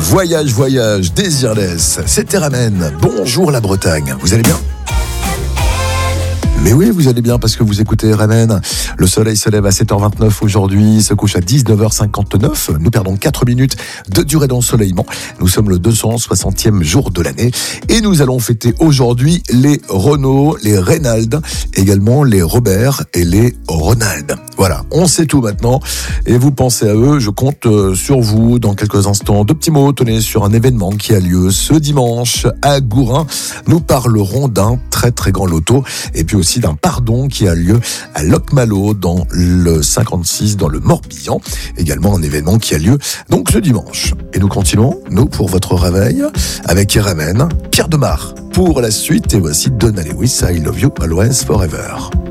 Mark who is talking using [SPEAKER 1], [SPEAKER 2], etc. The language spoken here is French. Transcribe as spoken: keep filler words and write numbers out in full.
[SPEAKER 1] Voyage, voyage, désirless, c'était Ramen. Bonjour la Bretagne, vous allez bien ? Mais oui, vous allez bien parce que vous écoutez Ramen. Le soleil se lève à sept heures vingt-neuf aujourd'hui, se couche à dix-neuf heures cinquante-neuf. Nous perdons quatre minutes de durée d'ensoleillement. Nous sommes le deux cent soixantième jour de l'année et nous allons fêter aujourd'hui les Renault, les Reynald, également les Robert et les Ronald. Voilà, on sait tout maintenant et vous pensez à eux. Je compte sur vous dans quelques instants. Deux petits mots, tenez, sur un événement qui a lieu ce dimanche à Gourin. Nous parlerons d'un très très grand loto et puis aussi d'un pardon qui a lieu à Locmalo dans le cinquante-six, dans le Morbihan. Également un événement qui a lieu donc ce dimanche. Et nous continuons, nous, pour votre réveil, avec Ramen, Pierre Demar pour la suite. Et voici Donna Lewis, I Love You Always Forever.